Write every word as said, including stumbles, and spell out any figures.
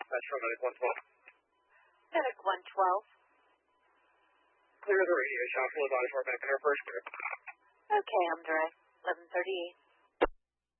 That's from Medic one twelve. Medic one twelve. Clear the radio shop, full body for back in our first group.